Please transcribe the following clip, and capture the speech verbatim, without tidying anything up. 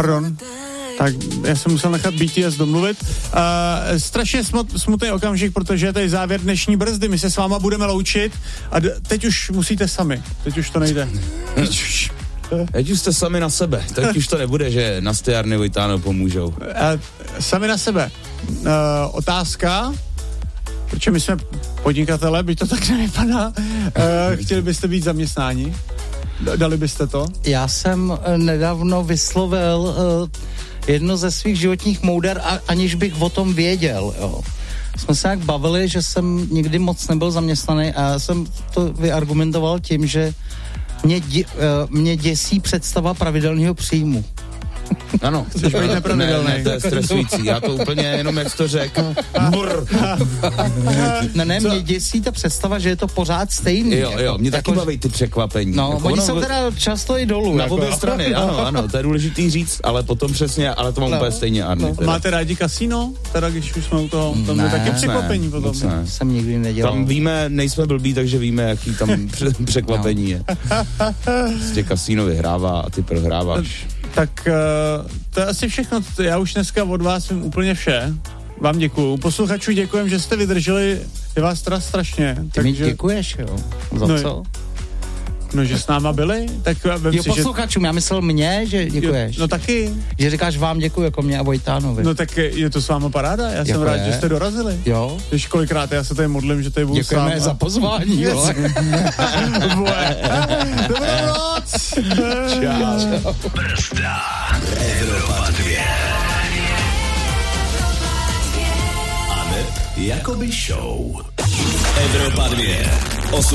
Pardon. Tak já jsem musel nechat B T S domluvit. Uh, strašně smut, smutný okamžik, protože je tady závěr dnešní brzdy. My se s váma budeme loučit a d- teď už musíte sami. Teď už to nejde. Teď už... Teď už jste sami na sebe. Teď už to nebude, že Nastyárny Vojtáno pomůžou. Uh, sami na sebe. Uh, otázka, protože my jsme podnikatele, by to tak nevypadá. Uh, chtěli byste být zaměstnáni? Dali byste to? Já jsem nedávno vyslovil uh, jedno ze svých životních mouder, a, aniž bych o tom věděl, jo. Jsme se jak bavili, že jsem nikdy moc nebyl zaměstnaný a já jsem to vyargumentoval tím, že mě, dě, uh, mě děsí představa pravidelného příjmu. Ano, chceš být nepravidelný. Ne, ne, to je stresující. Já to úplně jenom jak to řekl. Ne, ne, mě děsí ta představa, že je to pořád stejný. Jo, jo, mě taky baví ty překvapení. No, jako oni ono, jsou teda často i dolů. Na jako. obě strany, ano, ano, to je důležitý říct, ale potom přesně, ale to mám no, úplně stejně, Arny. No. Máte rádi kasino? Teda když už jsme u toho, tam je taky překvapení ne, potom. Ne. Jsem nikdy nedělal. Tam víme, nejsme blbí, takže víme, jaký tam překvapení je. Prostě kasino vyhrává a ty prohráváš. Tak uh, to je asi všechno. Já už dneska od vás vím úplně vše. Vám děkuju. Posluchačů děkujem, že jste vydrželi. Je vás teda strašně. Ty takže... mi děkuješ, jo. Za no, co? No, že s náma byli. Tak vem jo, si, posluchačům, že... já myslel mě, že děkuješ. Jo, no taky. Že říkáš vám děkuju, jako mě a Vojtánovi. No tak je to s váma paráda. Já jako jsem rád, je. že jste dorazili. Jo. Když kolikrát já se tady modlím, že tady budu děkujeme sám. za pozvání, jo. Dobrou noc. Čau. Brzda. Evropa dvě. Aneb Jakoby Show. Evropa dvě.